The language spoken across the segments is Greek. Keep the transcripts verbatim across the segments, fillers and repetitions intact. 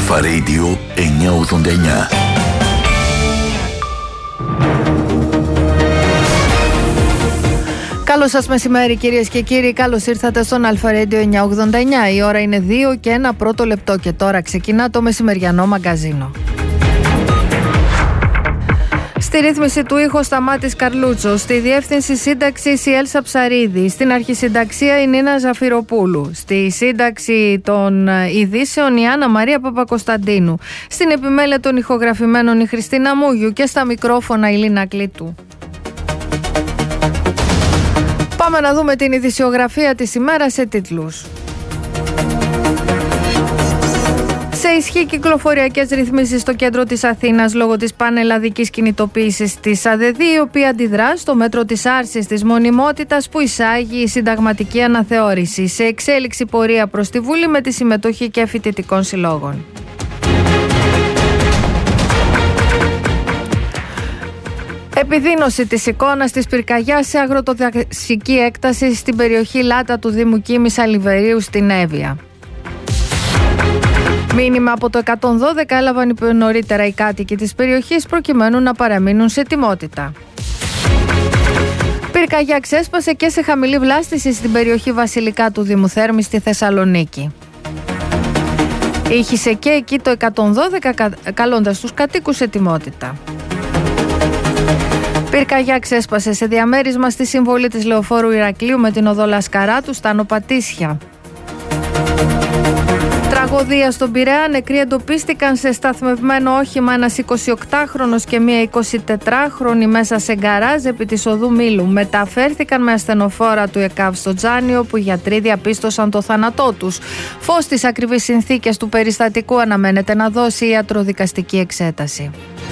Αλφα Radio εννιακόσια ογδόντα εννιά. Καλό σας μεσημέρι κυρίες και κύριοι, καλώς ήρθατε στον Αλφα Radio εννιακόσια ογδόντα εννιά. Η ώρα είναι δύο και ένα πρώτο λεπτό και τώρα ξεκινά το μεσημεριανό μαγκαζίνο. Στη ρύθμιση του ήχου Σταμάτης Καρλούτσος, στη διεύθυνση σύνταξης η Έλσα Ψαρίδη, στην αρχισυνταξία η Νίνα Ζαφυροπούλου, στη σύνταξη των ειδήσεων η Άννα Μαρία Παπακοσταντίνου, στην επιμέλεια των ηχογραφημένων η Χριστίνα Μούγιου και στα μικρόφωνα η Λίνα Κλήτου. Πάμε να δούμε την ειδησιογραφία της ημέρας σε τίτλους. Σε ισχύ κυκλοφοριακές ρυθμίσεις στο κέντρο της Αθήνας λόγω της πανελλαδικής κινητοποίησης της ΑΔΕΔΗ, η οποία αντιδρά στο μέτρο της άρσης της μονιμότητας που εισάγει η συνταγματική αναθεώρηση, σε εξέλιξη πορεία προς τη Βουλή με τη συμμετοχή και φοιτητικών συλλόγων. Επιδείνωση της εικόνας της πυρκαγιάς σε αγροτοδασική έκταση στην περιοχή Λάτα του Δήμου Κίμης Αλιβερίου στην Εύβοια. Μήνυμα από το εκατόν δώδεκα έλαβαν νωρίτερα οι κάτοικοι της περιοχής προκειμένου να παραμείνουν σε ετοιμότητα. Πυρκαγιά ξέσπασε και σε χαμηλή βλάστηση στην περιοχή Βασιλικά του Δήμου Θέρμη στη Θεσσαλονίκη. Ήχησε και εκεί το εκατόν δώδεκα καλώντας τους κατοίκους σε ετοιμότητα. Πυρκαγιά ξέσπασε σε διαμέρισμα στη συμβολή της Λεωφόρου Ηρακλείου με την οδό Λασκαράτου στα Άνω Πατήσια. Τραγωδία στον Πειραιά, νεκροί εντοπίστηκαν σε σταθμευμένο όχημα ένας εικοσιοκτάχρονος και μία εικοσιτετράχρονη μέσα σε γκαράζ επί της οδού Μήλου. Μεταφέρθηκαν με ασθενοφόρα του ΕΚΑΒ στο Τζάνιο, που οι γιατροί διαπίστωσαν το θάνατό τους. Φως στις ακριβείς συνθήκες του περιστατικού αναμένεται να δώσει ιατροδικαστική εξέταση.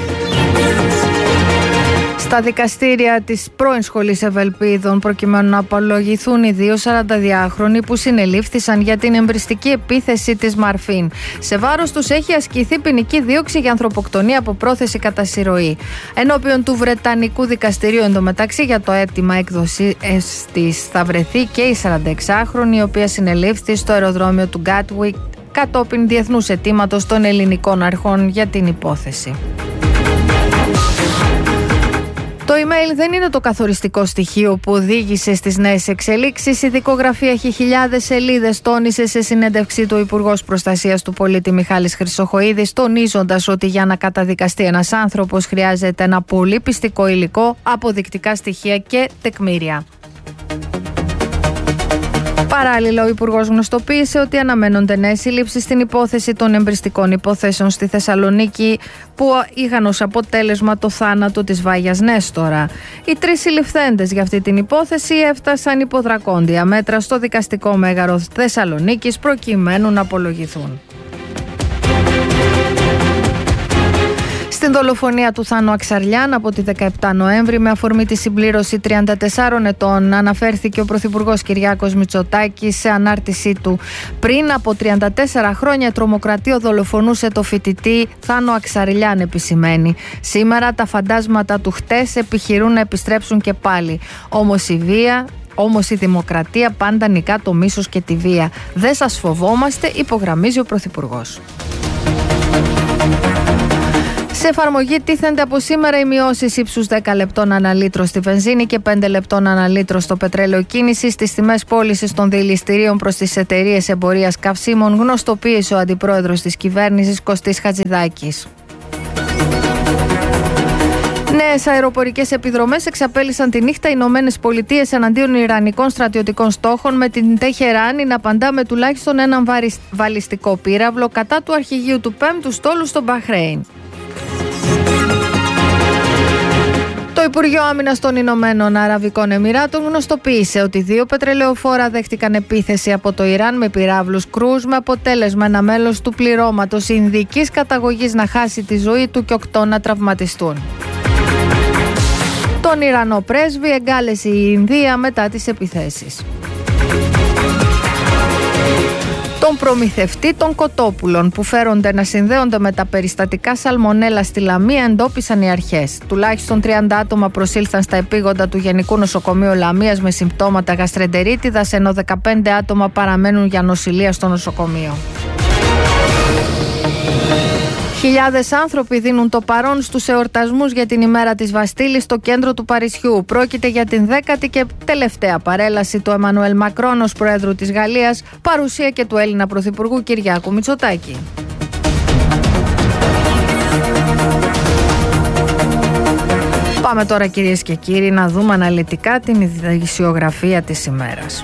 Στα δικαστήρια της πρώην Σχολής Ευελπίδων, προκειμένου να απολογηθούν οι δύο σαρανταδυάχρονοι που συνελήφθησαν για την εμπριστική επίθεση της Μαρφίν. Σε βάρος τους έχει ασκηθεί ποινική δίωξη για ανθρωποκτονία από πρόθεση κατά συρροή. Ενώπιον του Βρετανικού Δικαστηρίου εντωμεταξύ για το αίτημα έκδοσης της θα βρεθεί και η σαρανταεξάχρονη, η οποία συνελήφθη στο αεροδρόμιο του Γκάτουικ κατόπιν διεθνούς αιτήματος των ελληνικών αρχών για την υπόθεση. Το email δεν είναι το καθοριστικό στοιχείο που οδήγησε στις νέες εξελίξεις. Η δικογραφία έχει χιλιάδες σελίδες, τόνισε σε συνέντευξή του ο Υπουργός Προστασίας του Πολίτη Μιχάλης Χρυσοχοΐδης, τονίζοντας ότι για να καταδικαστεί ένας άνθρωπος χρειάζεται ένα πολύ πιστικό υλικό, αποδεικτικά στοιχεία και τεκμήρια. Παράλληλα, ο Υπουργός γνωστοποίησε ότι αναμένονται νέες συλλήψεις στην υπόθεση των εμπριστικών υποθέσεων στη Θεσσαλονίκη, που είχαν ως αποτέλεσμα το θάνατο της Βάγιας Νέστορα. Οι τρεις συλληφθέντες για αυτή την υπόθεση έφτασαν υπό δρακόντια μέτρα στο δικαστικό μέγαρο Θεσσαλονίκης προκειμένου να απολογηθούν. Στην δολοφονία του Θάνου Αξαρλιάν από τη δεκαεπτά Νοέμβρη, με αφορμή τη συμπλήρωση τριάντα τεσσάρων ετών, αναφέρθηκε ο Πρωθυπουργός Κυριάκος Μητσοτάκης σε ανάρτησή του. Πριν από τριάντα τέσσερα χρόνια, τρομοκρατία δολοφονούσε το φοιτητή Θάνο Αξαρλιάν, επισημαίνει. Σήμερα τα φαντάσματα του χτες επιχειρούν να επιστρέψουν και πάλι. Όμως η βία. Όμως η δημοκρατία πάντα νικά το μίσος και τη βία. Δεν σας φοβόμαστε, υπογραμμίζει ο Πρωθυπουργός. Σε εφαρμογή τίθενται από σήμερα οι μειώσεις ύψους δέκα λεπτών αναλύτρο στη βενζίνη και πέντε λεπτών αναλύτρο στο πετρέλαιο κίνησης στις τιμές πώλησης των διελιστηρίων προς τις εταιρείες εμπορίας καυσίμων, γνωστοποίησε ο αντιπρόεδρος της κυβέρνησης Κωστής Χατζηδάκης. Νέες αεροπορικές επιδρομές εξαπέλυσαν τη νύχτα οι Ηνωμένες Πολιτείες εναντίον ιρανικών στρατιωτικών στόχων, με την Τεχεράνη να απαντά με τουλάχιστον έναν βαλιστικό πύραυλο κατά του αρχηγείου του πέμπτου στόλου στο Μπαχρέιν. Το Υπουργείο Άμυνας των Ηνωμένων Αραβικών Εμιράτων γνωστοποίησε ότι δύο πετρελαιοφόρα δέχτηκαν επίθεση από το Ιράν με πυράβλους κρούζ, με αποτέλεσμα ένα μέλος του πληρώματος ινδικής καταγωγής να χάσει τη ζωή του και οκτώ να τραυματιστούν. Τον Ιρανό πρέσβη εγκάλεσε η Ινδία μετά τις επιθέσεις. Τον προμηθευτή των κοτόπουλων που φέρονται να συνδέονται με τα περιστατικά σαλμονέλα στη Λαμία εντόπισαν οι αρχές. Τουλάχιστον τριάντα άτομα προσήλθαν στα επίγοντα του Γενικού Νοσοκομείου Λαμίας με συμπτώματα γαστρεντερίτιδας, ενώ δεκαπέντε άτομα παραμένουν για νοσηλεία στο νοσοκομείο. Χιλιάδες άνθρωποι δίνουν το παρόν στους εορτασμούς για την ημέρα της Βαστίλης στο κέντρο του Παρισιού. Πρόκειται για την δέκατη και τελευταία παρέλαση του Εμμανουέλ Μακρόν ως Προέδρου της Γαλλίας, παρουσία και του Έλληνα Πρωθυπουργού Κυριάκου Μητσοτάκη. Πάμε τώρα, κυρίες και κύριοι, να δούμε αναλυτικά την ειδησιογραφία της ημέρας.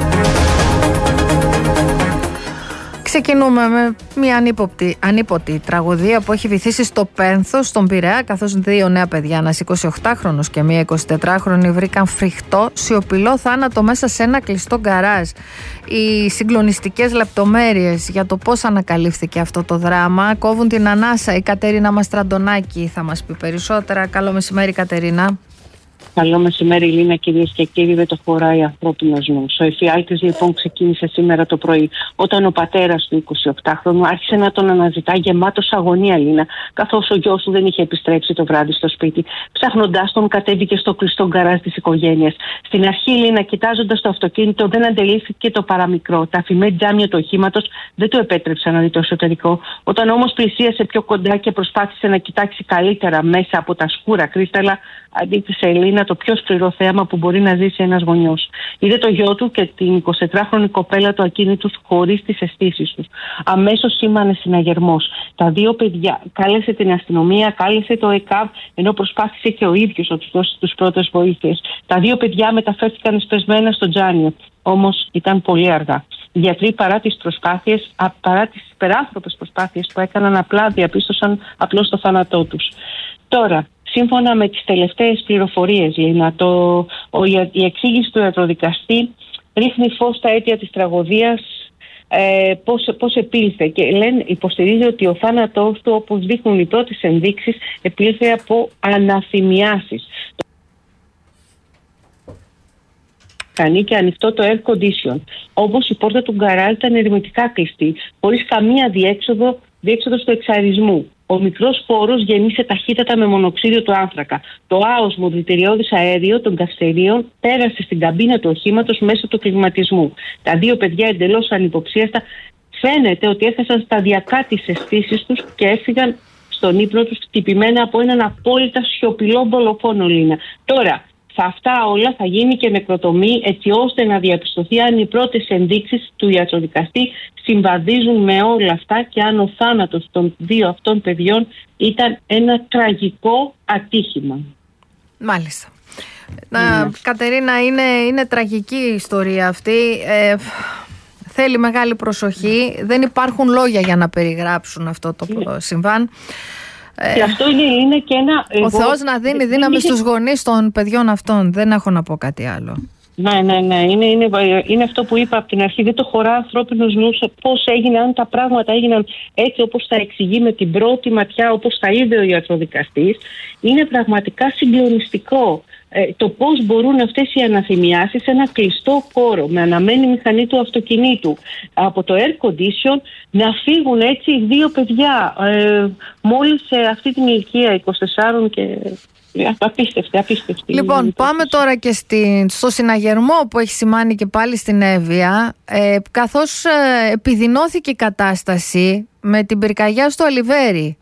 Ξεκινούμε με μια ανίποτη, ανίποτη τραγωδία που έχει βυθίσει στο Πένθος, στον Πειραιά, καθώς δύο νέα παιδιά, ένας εικοσιοκτάχρονος και μία εικοσιτετράχρονη, βρήκαν φρικτό, σιωπηλό θάνατο μέσα σε ένα κλειστό γκαράζ. Οι συγκλονιστικές λεπτομέρειες για το πώς ανακαλύφθηκε αυτό το δράμα κόβουν την ανάσα. Η Κατερίνα Μαστραντονάκη θα μας πει περισσότερα. Καλό μεσημέρι, Κατερίνα. Καλό μεσημέρι, Λίνα, κυρίες και κύριοι. Δεν το χωράει ανθρώπινος νους. Ο εφιάλτης λοιπόν ξεκίνησε σήμερα το πρωί, όταν ο πατέρας του εικοσιοκτάχρονου άρχισε να τον αναζητά γεμάτος αγωνία, Λίνα, καθώς ο γιος του δεν είχε επιστρέψει το βράδυ στο σπίτι. Ψάχνοντάς τον, κατέβηκε στο κλειστό γκαράζ της οικογένειας. Στην αρχή, Λίνα, κοιτάζοντας το αυτοκίνητο, δεν αντελήφθηκε το παραμικρό. Τα αφημέ τζάμια του οχήματος δεν του επέτρεψαν να δει το εσωτερικό. Όταν όμως πλησίασε πιο κοντά και προσπάθησε να κοιτάξει καλύτερα μέσα από τα σκούρα κρίσταλα, αντίκρισε, Ελίνα, το πιο σκληρό θέαμα που μπορεί να ζήσει ένας γονιός. Είδε το γιο του και την εικοσιτετράχρονη κοπέλα του ακίνητους χωρίς τις αισθήσεις τους. Αμέσως σήμανε συναγερμός. Τα δύο παιδιά, κάλεσε την αστυνομία, κάλεσε το ΕΚΑΒ, ενώ προσπάθησε και ο ίδιος να τους δώσει τις πρώτες βοήθειες. Τα δύο παιδιά μεταφέρθηκαν εσπεσμένα στο Τζάνιο. Όμως ήταν πολύ αργά. Οι γιατροί, παρά τις προσπάθειες, παρά τις υπεράνθρωπες προσπάθειες που έκαναν, απλά διαπίστωσαν απλώς το θάνατό τους. Τώρα, σύμφωνα με τις τελευταίες πληροφορίες, Λίνα, το, ο, η εξήγηση του ιατροδικαστή ρίχνει φως στα αίτια της τραγωδίας, ε, πώς, πώς επήλθε, και λένε, υποστηρίζει ότι ο θάνατός του, όπως δείχνουν οι πρώτες ενδείξεις, επήλθε από αναθυμιάσεις. Κανεί και ανοιχτό το air condition. Όμως η πόρτα του γκαράζ ήταν ερμητικά κλειστή, χωρίς καμία διέξοδο, διέξοδο του εξαρισμού. Ο μικρός χώρος γεμίσε ταχύτατα με μονοξίδιο του άνθρακα. Το άοσμο δηλητηριώδης αέριο των καυσερίων πέρασε στην καμπίνα του οχήματος μέσω του κλιματισμού. Τα δύο παιδιά, εντελώς ανυποψίαστα, φαίνεται ότι έχασαν σταδιακά τις αισθήσεις τους και έφυγαν στον ύπνο τους, χτυπημένα από έναν απόλυτα σιωπηλό δολοφόνο, Λίνα. Τώρα, σε αυτά όλα θα γίνει και νεκροτομή, έτσι ώστε να διαπιστωθεί αν οι πρώτες ενδείξεις του ιατροδικαστή συμβαδίζουν με όλα αυτά και αν ο θάνατος των δύο αυτών παιδιών ήταν ένα τραγικό ατύχημα. Μάλιστα. Να, Κατερίνα, είναι, είναι τραγική η ιστορία αυτή. Ε, θέλει μεγάλη προσοχή. Δεν υπάρχουν λόγια για να περιγράψουν αυτό το ναι. συμβάν. Και αυτό είναι, είναι και ένα... Ο εγώ, Θεός να δίνει δύναμη είχε... στους γονείς των παιδιών αυτών. Δεν έχω να πω κάτι άλλο. Ναι, ναι, ναι. Είναι, είναι, είναι αυτό που είπα από την αρχή. Δεν το χωρά ανθρώπινος νους πώς έγιναν, αν τα πράγματα έγιναν έτσι όπως τα εξηγεί με την πρώτη ματιά, όπως τα είδε ο ιατροδικαστής. Είναι πραγματικά συγκλονιστικό ε, το πώς μπορούν αυτές οι αναθυμιάσεις σε ένα κλειστό χώρο με αναμένη μηχανή του αυτοκινήτου από το air condition να φύγουν έτσι δύο παιδιά ε, μόλις σε αυτή την ηλικία είκοσι τέσσερα και... Απίστευτη, απίστευτη. Λοιπόν, πάμε τώρα και στη, στο συναγερμό που έχει σημάνει και πάλι στην Εύβοια, ε, καθώς ε, επιδεινώθηκε η κατάσταση με την πυρκαγιά στο Αλιβέρι.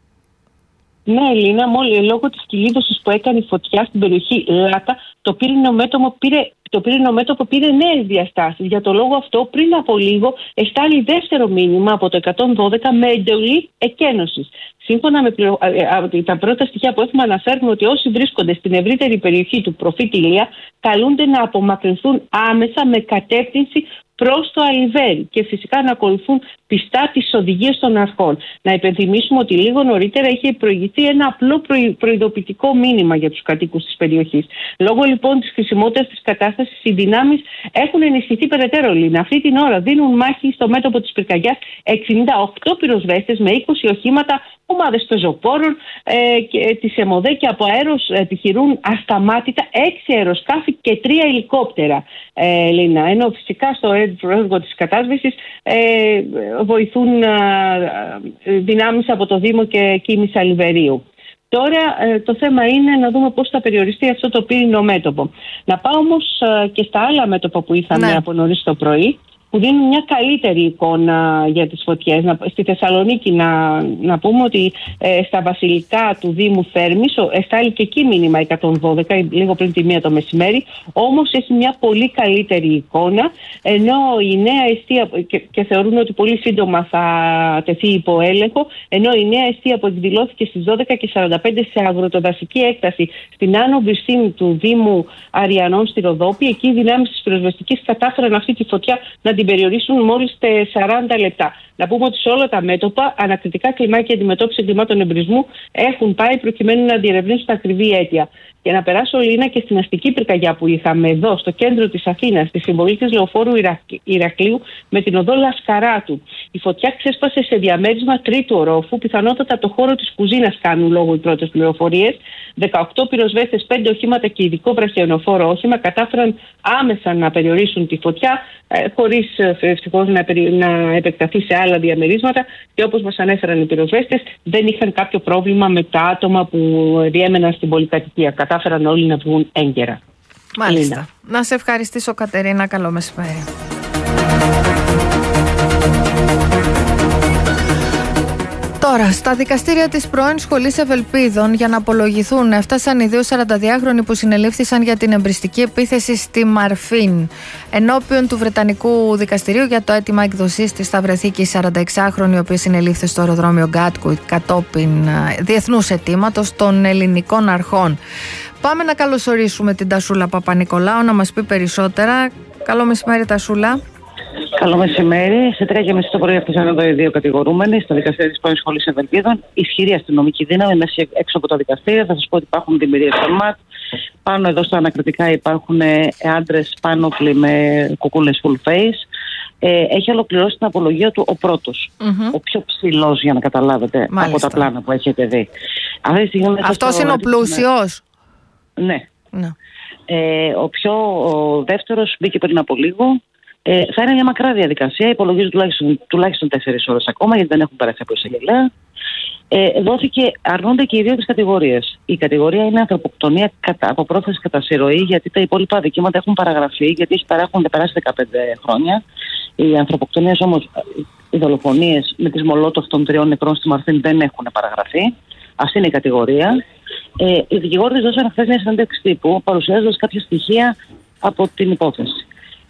Ναι, Ελίνα, μόλις λόγω της κυλίδωσης που έκανε η φωτιά στην περιοχή Λάτα, το πύρινο μέτωπο πήρε, το πύρινο μέτωπο πήρε νέες διαστάσεις. Για το λόγο αυτό, πριν από λίγο, εστάλει δεύτερο μήνυμα από το εκατόν δώδεκα με εντολή εκένωσης. Σύμφωνα με πληρο... τα πρώτα στοιχεία που έχουμε, αναφέρουν ότι όσοι βρίσκονται στην ευρύτερη περιοχή του προφήτη Ηλία καλούνται να απομακρυνθούν άμεσα με κατεύθυνση προς το Αλιβέρι και φυσικά να ακολουθούν πιστά τις οδηγίες των αρχών. Να υπενθυμίσουμε ότι λίγο νωρίτερα είχε προηγηθεί ένα απλό προειδοποιητικό μήνυμα για τους κατοίκους της περιοχής. Λόγω λοιπόν της χρησιμότητας της κατάστασης, οι δυνάμεις έχουν ενισχυθεί περαιτέρω, Λίνα. Αυτή την ώρα δίνουν μάχη στο μέτωπο της πυρκαγιάς εξήντα οκτώ πυροσβέστες με είκοσι οχήματα, ομάδες πεζοπόρων ε, και της ΕΜΟΔΕ και από αέρος επιχειρούν ασταμάτητα έξι αεροσκάφη και τρία ελικόπτερα, ε, Λίνα. Ενώ φυσικά στο έργο της κατάσβεσης ε, βοηθούν ε, δυνάμεις από το Δήμο και Κίνηση Αλιβερίου. Τώρα ε, το θέμα είναι να δούμε πώς θα περιοριστεί αυτό το πύρινο μέτωπο. Να πάω όμως ε, και στα άλλα μέτωπα που είχαμε ναι. από νωρίς το πρωί. που δίνουν μια καλύτερη εικόνα για τις φωτιές. Στη Θεσσαλονίκη να, να πούμε ότι ε, στα βασιλικά του Δήμου Θέρμης εστάλει και εκεί μήνυμα εκατόν δώδεκα, λίγο πριν τη μία το μεσημέρι, όμως έχει μια πολύ καλύτερη εικόνα, ενώ η νέα εστία, και, και θεωρούν ότι πολύ σύντομα θα τεθεί υπό έλεγχο, ενώ η νέα εστία που εκδηλώθηκε στις δώδεκα και σαράντα πέντε σε αγροτοδασική έκταση στην Άνω Μπυρσίνη του Δήμου Αριανών στη Ροδόπη, εκεί οι δυνάμεις της πυροσβεστικής κατάφεραν αυτή τη φωτιά να την περιορίσουν μόλις σαράντα λεπτά. Να πούμε ότι σε όλα τα μέτωπα ανακριτικά κλιμάκια αντιμετώπιση εγκλημάτων εμπρισμού έχουν πάει προκειμένου να διερευνήσουν τα ακριβή αίτια. Και να περάσω, Λίνα, και στην αστική πυρκαγιά που είχαμε εδώ, στο κέντρο της Αθήνας, στη συμβολή της Λεωφόρου Ηρακλείου, με την οδό Λασκαράτου. Η φωτιά ξέσπασε σε διαμέρισμα τρίτου ορόφου, πιθανότατα από το χώρο της κουζίνας κάνουν λόγο οι πρώτες πληροφορίες. δεκαοκτώ πυροσβέστες, πέντε οχήματα και ειδικό βραχιονοφόρο όχημα κατάφεραν άμεσα να περιορίσουν τη φωτιά, ε, χωρίς ευτυχώς να, να επεκταθεί σε άλλα διαμερίσματα. Και όπως μας ανέφεραν οι πυροσβέστες, δεν είχαν κάποιο πρόβλημα με τα άτομα που διέμεναν στην πολυκατοικία. Κατάφεραν όλοι να βγουν έγκαιρα. Μάλιστα. Λίνα. Να σε ευχαριστήσω, Κατερίνα. Καλό μεσημέρι. Τώρα, στα δικαστήρια της πρώην Σχολής Ευελπίδων για να απολογηθούν έφτασαν οι δύο σαρανταδυάχρονοι που συνελήφθησαν για την εμπριστική επίθεση στη Μαρφίν. Ενώπιον του Βρετανικού Δικαστηρίου για το αίτημα εκδοσής της θα βρεθεί και η σαρανταεξάχρονη, η οποία συνελήφθη στο αεροδρόμιο Γκάτκουιτ κατόπιν διεθνούς αιτήματος των ελληνικών αρχών. Πάμε να καλωσορίσουμε την Τασούλα Παπα-Νικολάου να μας πει περισσότερα. Καλό μεσημέρι, Τασούλα. Καλό μεσημέρι. Σε τρία και μισή το πρωί έφτασαν εδώ οι δύο κατηγορούμενοι στα δικαστήρια της πρώην Σχολής Ευελπίδων. Ισχυρή αστυνομική δύναμη μέσα έξω από τα δικαστήρια. Θα σας πω ότι υπάρχουν δημιουργίες των ΜΑΤ. Πάνω εδώ στα ανακριτικά υπάρχουν άντρες πάνωπλοι με κουκούλες full face. Ε, έχει ολοκληρώσει την απολογία του ο πρώτος. Mm-hmm. Ο πιο ψηλός, για να καταλάβετε. Μάλιστα. Από τα πλάνα που έχετε δει. Αυτός είναι ο πλούσιος. Ναι. Ναι. Ε, ο πιο ο δεύτερος μπήκε πριν από λίγο. Ε, θα είναι μια μακρά διαδικασία. Υπολογίζω τουλάχιστον, τουλάχιστον τέσσερις ώρες ακόμα, γιατί δεν έχουν περάσει από εισαγγελέα. Ε, δόθηκε, αρνούνται και οι δύο τις κατηγορίες. Η κατηγορία είναι ανθρωποκτονία κατά, από πρόθεση κατά συρροή, γιατί τα υπόλοιπα δικήματα έχουν παραγραφεί, γιατί έχει έχουν περάσει δεκαπέντε χρόνια. Οι ανθρωποκτονίες όμως, οι δολοφονίες με τις μολότοφ των τριών νεκρών στη Μαρθίν δεν έχουν παραγραφεί. Αυτή είναι η κατηγορία. Ε, οι δικηγόροι δώσαν χθες μια συνέντευξη τύπου, παρουσιάζοντας κάποια στοιχεία από την υπόθεση.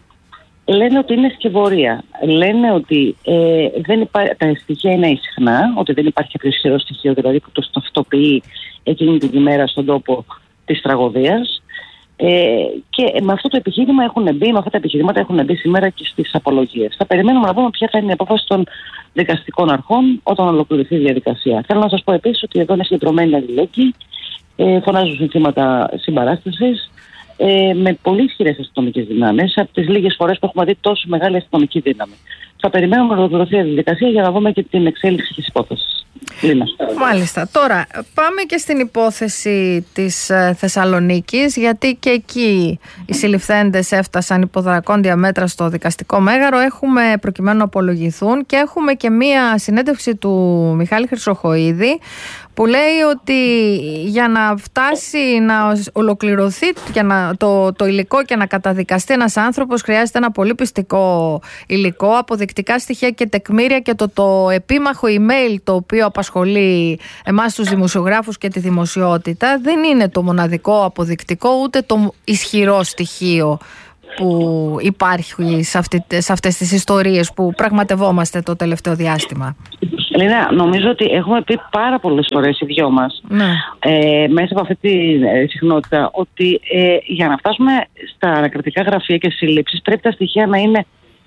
Λένε ότι είναι σκευωρία. Λένε ότι ε, δεν υπά... τα στοιχεία είναι ισχνά, ότι δεν υπάρχει κάποιο ισχυρό στοιχείο, δηλαδή που το ταυτοποιεί εκείνη την ημέρα στον τόπο της τραγωδίας. Ε, και με αυτό το επιχείρημα έχουν μπει, με αυτά τα επιχειρήματα έχουν μπει σήμερα και στις απολογίες. Θα περιμένουμε να δούμε ποια θα είναι η απόφαση των δικαστικών αρχών όταν ολοκληρωθεί η διαδικασία. Θέλω να σας πω επίσης ότι εδώ είναι συγκεντρωμένη αλληλέγγυη, ε, φωνάζουν συνθήματα συμπαράστασης. Ε, με πολύ ισχυρές αστυνομικές δυνάμεις, από τις λίγες φορές που έχουμε δει τόσο μεγάλη αστυνομική δύναμη. Θα περιμένουμε να ολοκληρωθεί η διαδικασία για να δούμε και την εξέλιξη της υπόθεσης. Λίνα. Μάλιστα. Τώρα πάμε και στην υπόθεση της ε, Θεσσαλονίκης, γιατί και εκεί οι συλληφθέντες έφτασαν υπό δρακόντια μέτρα στο δικαστικό μέγαρο. Έχουμε προκειμένου να απολογηθούν και έχουμε και μία συνέντευξη του Μιχάλη Χρυσοχοΐδη, που λέει ότι για να φτάσει να ολοκληρωθεί για να, το, το υλικό και να καταδικαστεί ένας άνθρωπος, χρειάζεται ένα πολύ πιστικό υλικό, αποδεικτικά στοιχεία και τεκμήρια, και το, το επίμαχο email το οποίο απασχολεί εμάς τους δημοσιογράφους και τη δημοσιότητα δεν είναι το μοναδικό αποδεικτικό, ούτε το ισχυρό στοιχείο που υπάρχει σε, αυτή, σε αυτές τις ιστορίες που πραγματευόμαστε το τελευταίο διάστημα. Λίνα, νομίζω ότι έχουμε πει πάρα πολλές φορές οι δυο μας, ναι. ε, μέσα από αυτή τη ε, συχνότητα, ότι ε, για να φτάσουμε στα ανακριτικά γραφεία και συλλήψεις πρέπει τα στοιχεία να είναι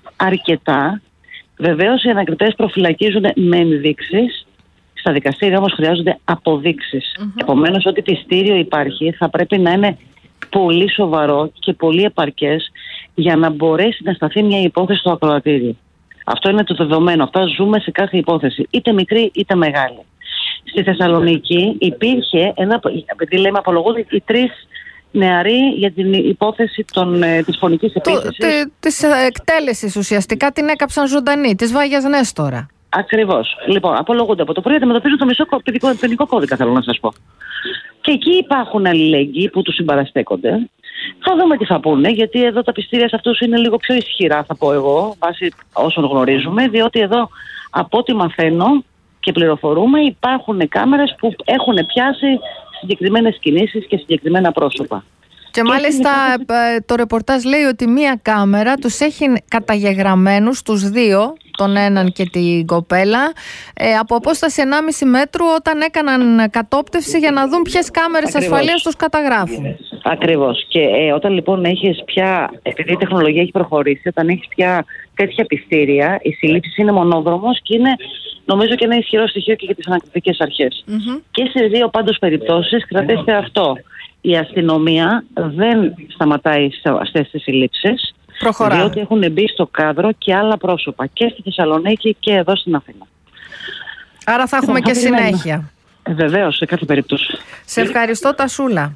αρκετά. Βεβαίως οι ανακριτές προφυλακίζονται με ενδείξεις, στα δικαστήρια όμως χρειάζονται αποδείξεις. Mm-hmm. Επομένως, ό,τι πιστήριο υπάρχει θα πρέπει να είναι πολύ σοβαρό και πολύ επαρκές για να μπορέσει να σταθεί μια υπόθεση στο ακροατήριο. Αυτό είναι το δεδομένο. Αυτά ζούμε σε κάθε υπόθεση, είτε μικρή είτε μεγάλη. Στη Θεσσαλονίκη υπήρχε ένα, επειδή λέμε απολογούνται οι τρεις νεαροί για την υπόθεση των, της φωνικής επίθεσης. Τε, της εκτέλεσης ουσιαστικά την έκαψαν ζωντανή, της Βάγιας Νέστορα. Ακριβώς. Λοιπόν, απολογούνται από το πρωί, αντιμετωπίζουν το μισό ποινικό κώδικα, θέλω να σας πω. Και εκεί υπάρχουν αλληλέγγυοι που τους συμπαραστέκονται. Θα δούμε τι θα πούνε, γιατί εδώ τα πιστήρια σε αυτούς είναι λίγο πιο ισχυρά, θα πω εγώ, βάσει όσων γνωρίζουμε, διότι εδώ από ό,τι μαθαίνω και πληροφορούμε υπάρχουν κάμερες που έχουν πιάσει συγκεκριμένες κινήσεις και συγκεκριμένα πρόσωπα. Και, και μάλιστα είναι... το ρεπορτάζ λέει ότι μία κάμερα τους έχει καταγεγραμμένους τους δύο, τον έναν και την κοπέλα, ε, από απόσταση ενάμιση μέτρου όταν έκαναν κατόπτευση για να δουν ποιες κάμερες Ακριβώς. ασφαλείας τους καταγράφουν. Ακριβώς. Και ε, όταν λοιπόν έχεις πια, επειδή η τεχνολογία έχει προχωρήσει, όταν έχεις πια τέτοια πιστήρια, η συλλήψη είναι μονόδρομος και είναι νομίζω και ένα ισχυρό στοιχείο και για τις ανακριτικές αρχές. Mm-hmm. Και σε δύο πάντως περιπτώσεις κρατήστε αυτό. Η αστυνομία δεν σταματάει σε αυτές τις συλλήψεις. Προχωρά. Διότι έχουν μπει στο κάδρο και άλλα πρόσωπα και στη Θεσσαλονίκη και εδώ στην Αθήνα. Άρα θα έχουμε και συνέχεια. Ε, βεβαίως, σε κάθε περίπτωση. Σε ευχαριστώ, Τασούλα.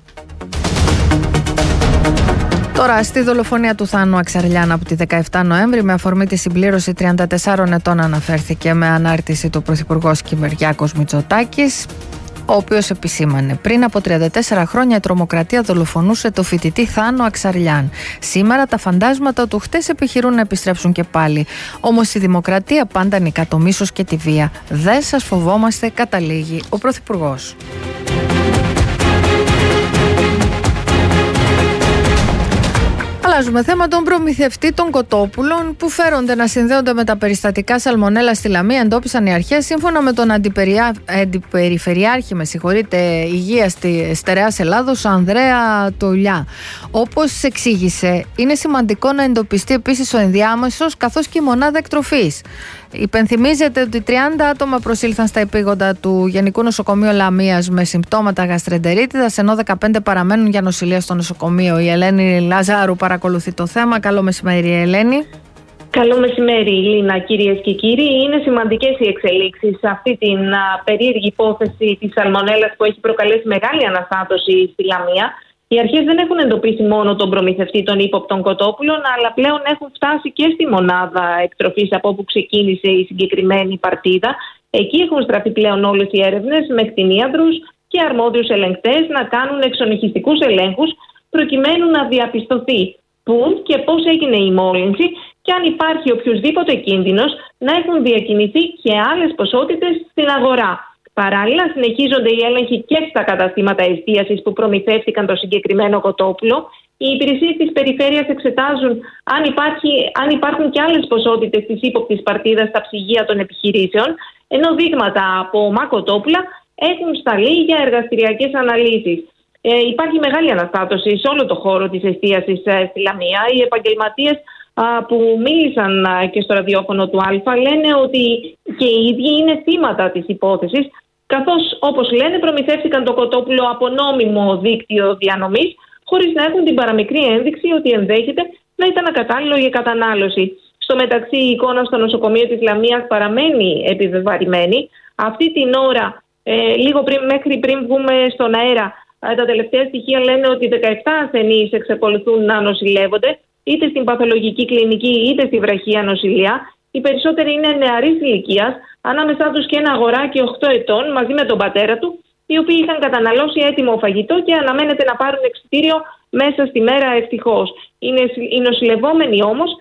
Τώρα, στη δολοφονία του Θάνου Αξαρλιάν από τη δεκαεφτά Νοέμβρη, με αφορμή τη συμπλήρωση τριάντα τεσσάρων ετών, αναφέρθηκε με ανάρτηση του Πρωθυπουργός Κυριάκος Μητσοτάκης, ο οποίος επισήμανε: πριν από τριάντα τέσσερα χρόνια η τρομοκρατία δολοφονούσε το φοιτητή Θάνο Αξαρλιάν. Σήμερα τα φαντάσματα του χτες επιχειρούν να επιστρέψουν και πάλι. Όμως η δημοκρατία πάντα νικά το μίσος και τη βία. Δεν σας φοβόμαστε, καταλήγει ο Πρωθυπουργός. Αλλάζουμε θέμα. Τον προμηθευτή των κοτόπουλων που φέρονται να συνδέονται με τα περιστατικά σαλμονέλα στη Λαμία εντόπισαν οι αρχές, σύμφωνα με τον αντιπεριά... αντιπεριφερειάρχη με συγχωρείτε, υγείας της Στερεάς Ελλάδος, Ανδρέα Τολιά. Όπως εξήγησε, είναι σημαντικό να εντοπιστεί επίσης ο ενδιάμεσος καθώς και η μονάδα εκτροφής. Υπενθυμίζεται ότι τριάντα άτομα προσήλθαν στα επίγοντα του Γενικού Νοσοκομείου Λαμίας με συμπτώματα γαστρεντερίτιδας, ενώ δεκαπέντε παραμένουν για νοσηλεία στο νοσοκομείο. Η Ελένη Λαζάρου παρακολουθεί το θέμα. Καλό μεσημέρι, Ελένη. Καλό μεσημέρι, Λίνα, κυρίες και κύριοι. Είναι σημαντικές οι εξελίξεις σε αυτή την α, περίεργη υπόθεση της σαλμονέλας που έχει προκαλέσει μεγάλη αναστάτωση στη Λαμία. Οι αρχές δεν έχουν εντοπίσει μόνο τον προμηθευτή των ύποπτων κοτόπουλων, αλλά πλέον έχουν φτάσει και στη μονάδα εκτροφής από όπου ξεκίνησε η συγκεκριμένη παρτίδα. Εκεί έχουν στραφεί πλέον όλες οι έρευνες με κτηνίατρους και αρμόδιους ελεγκτές να κάνουν εξονυχιστικούς ελέγχους προκειμένου να διαπιστωθεί πού και πώς έγινε η μόλυνση και αν υπάρχει οποιοδήποτε κίνδυνος να έχουν διακινηθεί και άλλες ποσότητες στην αγορά. Παράλληλα, συνεχίζονται οι έλεγχοι και στα καταστήματα εστίασης που προμηθεύτηκαν το συγκεκριμένο κοτόπουλο. Οι υπηρεσίες της περιφέρειας εξετάζουν αν, υπάρχει, αν υπάρχουν και άλλες ποσότητες της ύποπτης παρτίδας στα ψυγεία των επιχειρήσεων, ενώ δείγματα από ομά κοτόπουλα έχουν σταλεί για εργαστηριακές αναλύσεις. Ε, υπάρχει μεγάλη αναστάτωση σε όλο το χώρο της εστίασης ε, στη Λαμία. Οι επαγγελματίες α, που μίλησαν α, και στο ραδιόφωνο του Α λένε ότι και οι ίδιοι είναι θύματα της υπόθεσης, καθώς, όπως λένε, προμηθεύτηκαν το κοτόπουλο από νόμιμο δίκτυο διανομής, χωρίς να έχουν την παραμικρή ένδειξη ότι ενδέχεται να ήταν ακατάλληλο για κατανάλωση. Στο μεταξύ, η εικόνα στο νοσοκομείο της Λαμίας παραμένει επιβεβαρημένη. Αυτή την ώρα, ε, λίγο πριν, μέχρι πριν βγούμε στον αέρα, ε, τα τελευταία στοιχεία λένε ότι δεκαεπτά ασθενείς εξακολουθούν να νοσηλεύονται, είτε στην παθολογική κλινική είτε στη βραχία νοσηλεία. Οι περισσότεροι είναι νεαρής ηλικίας, ανάμεσά τους και ένα αγοράκι οκτώ ετών μαζί με τον πατέρα του, οι οποίοι είχαν καταναλώσει έτοιμο φαγητό και αναμένεται να πάρουν εξιτήριο μέσα στη μέρα, ευτυχώς. Οι νοσηλευόμενοι όμως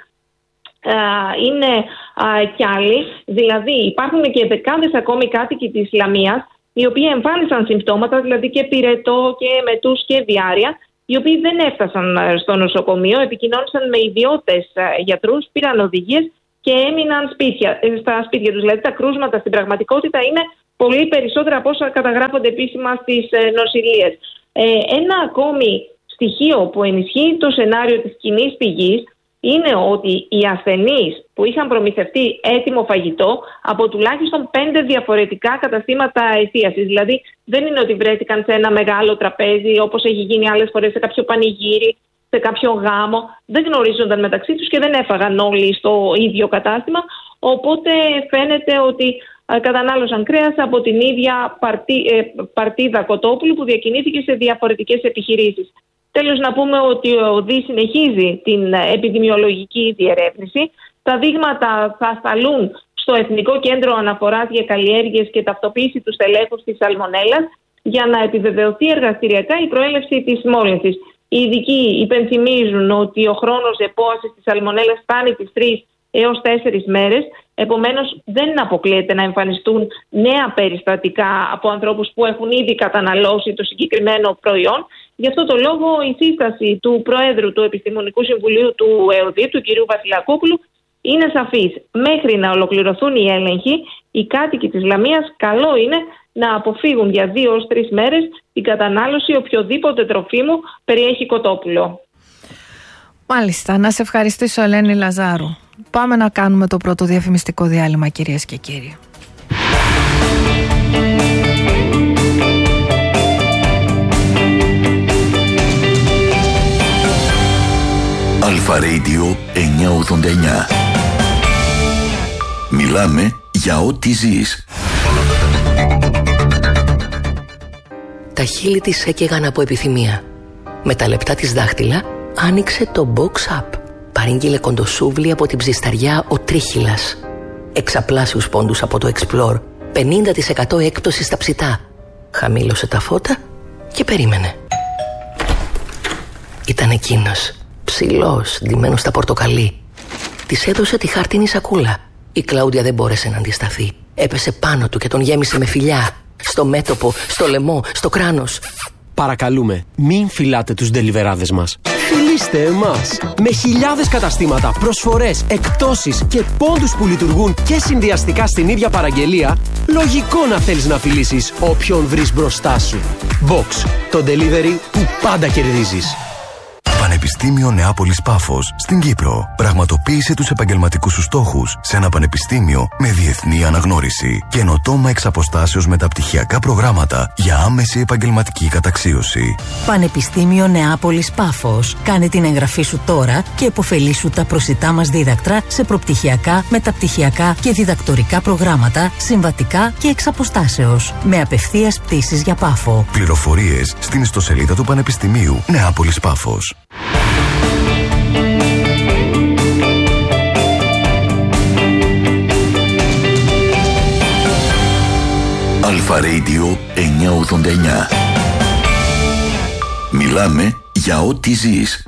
α, είναι α, κι άλλοι, δηλαδή υπάρχουν και δεκάδες ακόμη κάτοικοι της Λαμίας, οι οποίοι εμφάνισαν συμπτώματα, δηλαδή και πυρετό και μετούς και διάρρεια, οι οποίοι δεν έφτασαν στο νοσοκομείο, επικοινώνησαν με ιδιώτες γιατρούς, πήραν οδηγίες και έμειναν σπίτια, στα σπίτια τους. Δηλαδή τα κρούσματα στην πραγματικότητα είναι πολύ περισσότερα από όσα καταγράφονται επίσημα στις νοσηλείες. Ε, ένα ακόμη στοιχείο που ενισχύει το σενάριο της κοινής πηγής είναι ότι οι ασθενείς που είχαν προμηθευτεί έτοιμο φαγητό από τουλάχιστον πέντε διαφορετικά καταστήματα εστίασης. Δηλαδή δεν είναι ότι βρέθηκαν σε ένα μεγάλο τραπέζι όπως έχει γίνει άλλες φορές σε κάποιο πανηγύρι, σε κάποιο γάμο, δεν γνωρίζονταν μεταξύ τους και δεν έφαγαν όλοι στο ίδιο κατάστημα, οπότε φαίνεται ότι ε, κατανάλωσαν κρέας από την ίδια παρτί, ε, παρτίδα κοτόπουλου που διακινήθηκε σε διαφορετικές επιχειρήσεις. Τέλος, να πούμε ότι ο ΔΗ συνεχίζει την επιδημιολογική διερεύνηση. Τα δείγματα θα σταλούν στο Εθνικό Κέντρο Αναφοράς για Καλλιέργειες και ταυτοποίηση του στελέχους της σαλμονέλας για να επιβεβαιωθεί εργαστηριακά η προέλευση της μόλυνσης. Οι ειδικοί υπενθυμίζουν ότι ο χρόνος επόασης της σαλμονέλας φτάνει τις τρεις έως τέσσερις μέρες. Επομένως, δεν αποκλείεται να εμφανιστούν νέα περιστατικά από ανθρώπους που έχουν ήδη καταναλώσει το συγκεκριμένο προϊόν. Γι' αυτό το λόγο η σύσταση του Προέδρου του Επιστημονικού Συμβουλίου του ΕΟΔΗ, του κ. Βασιλακόπουλου, είναι σαφής. Μέχρι να ολοκληρωθούν οι έλεγχοι, οι κάτοικοι της Λαμίας καλό είναι να αποφύγουν για δύο έως τρεις μέρες την κατανάλωση οποιοδήποτε τροφίμου περιέχει κοτόπουλο. Μάλιστα, να σε ευχαριστήσω, Ελένη Λαζάρου. Πάμε να κάνουμε το πρώτο διαφημιστικό διάλειμμα, κυρίες και κύριοι. Αλφα Radio εννιακόσια ογδόντα εννιά. Μιλάμε για ό,τι ζεις. Τα χείλη της έκαιγαν από επιθυμία. Με τα λεπτά της δάχτυλα άνοιξε το Box Up. Παρήγγειλε κοντοσούβλι από την ψισταριά ο Τρίχυλας. Εξαπλάσιους πόντους από το Explore. πενήντα τοις εκατό έκπτωση στα ψητά. Χαμήλωσε τα φώτα και περίμενε. Ήταν εκείνος, ψηλός, ντυμένος στα πορτοκαλί. Της έδωσε τη χάρτινη σακούλα. Η Κλάουδια δεν μπόρεσε να αντισταθεί. Έπεσε πάνω του και τον γέμισε με φιλιά. Στο μέτωπο, στο λαιμό, στο κράνος. Παρακαλούμε, μην φυλάτε τους ντελιβεράδες μας. Φιλήστε εμάς! Με χιλιάδες καταστήματα, προσφορές, εκπτώσεις και πόντους που λειτουργούν και συνδυαστικά στην ίδια παραγγελία, λογικό να θέλεις να φιλήσεις όποιον βρεις μπροστά σου. Box, το delivery που πάντα κερδίζεις. Πανεπιστήμιο Νεάπολης Πάφος στην Κύπρο. Πραγματοποίησε τους επαγγελματικούς σου στόχους σε ένα πανεπιστήμιο με διεθνή αναγνώριση. Καινοτόμα εξ αποστάσεως μεταπτυχιακά προγράμματα για άμεση επαγγελματική καταξίωση. Πανεπιστήμιο Νεάπολης Πάφος. Κάνε την εγγραφή σου τώρα και επωφελήσου τα προσιτά μας δίδακτρα σε προπτυχιακά, μεταπτυχιακά και διδακτορικά προγράμματα, συμβατικά και εξ αποστάσεως. Με απευθείας πτήσεις για Πάφο. Πληροφορίες στην ιστοσελίδα του Πανεπιστημίου Νεάπολης Πάφος. Αλφα Radio εννιακόσια ογδόντα εννιά. Μιλάμε για ό,τι ζεις.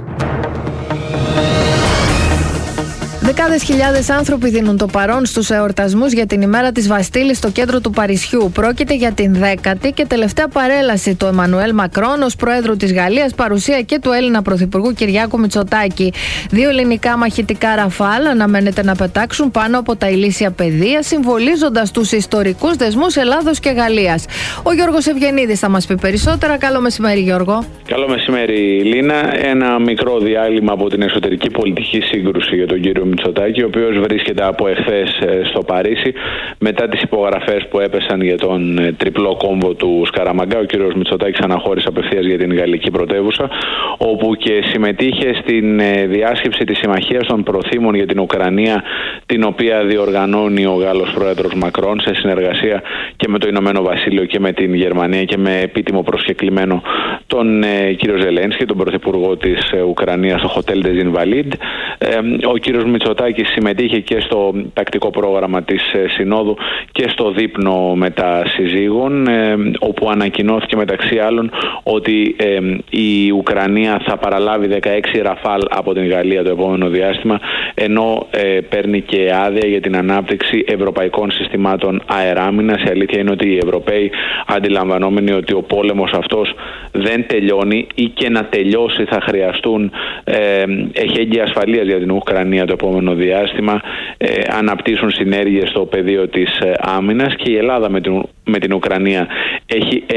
Δεκάδες χιλιάδες άνθρωποι δίνουν το παρόν στους εορτασμούς για την ημέρα της Βαστίλης στο κέντρο του Παρισιού. Πρόκειται για την δέκατη και τελευταία παρέλαση του Εμμανουέλ Μακρόν ως Προέδρου της Γαλλίας, παρουσία και του Έλληνα Πρωθυπουργού Κυριάκου Μητσοτάκη. Δύο ελληνικά μαχητικά Ραφάλ αναμένεται να πετάξουν πάνω από τα ηλίσια πεδία, συμβολίζοντας τους ιστορικούς δεσμούς Ελλάδος και Γαλλίας. Ο Γιώργος Ευγενίδης θα μας πει περισσότερα. Καλό μεσημέρι, Γιώργο. Καλό μεσημέρι, Λίνα. Ένα μικρό διάλειμμα από την εσωτερική πολιτική σύγκρουση για τον κύριο Μητσοτάκη, ο οποίος βρίσκεται από εχθές στο Παρίσι μετά τις υπογραφές που έπεσαν για τον τριπλό κόμβο του Σκαραμαγκά. Ο κύριος Μητσοτάκης αναχώρησε απευθείας για την γαλλική πρωτεύουσα, όπου και συμμετείχε στην διάσκεψη της Συμμαχίας των Προθήμων για την Ουκρανία, την οποία διοργανώνει ο Γάλλος Πρόεδρος Μακρόν σε συνεργασία και με το Ηνωμένο Βασίλειο και με την Γερμανία και με επίτιμο προσκεκλημένο τον ε, κύριο Ζελένσκι, τον Πρωθυπουργό της ε, Ουκρανίας, στο Hotel des Invalides. Ε, ο κύριος Μητσοτάκης συμμετείχε και στο τακτικό πρόγραμμα της ε, Συνόδου και στο δείπνο μετασυζύγων, ε, όπου ανακοινώθηκε μεταξύ άλλων ότι ε, η Ουκρανία θα παραλάβει δεκαέξι Ραφάλ από την Γαλλία το επόμενο διάστημα, ενώ ε, παίρνει και άδεια για την ανάπτυξη ευρωπαϊκών συστημάτων αεράμινας. Η αλήθεια είναι ότι οι Ευρωπαίοι, αντιλαμβανόμενοι ότι ο πόλεμος αυτός δεν τελειώνει ή και να τελειώσει θα χρειαστούν ε, εχέγγυα ασφαλείας για την Ουκρανία το επόμενο διάστημα, ε, αναπτύσσουν συνέργειες στο πεδίο της ε, άμυνας, και η Ελλάδα με την, με την Ουκρανία έχει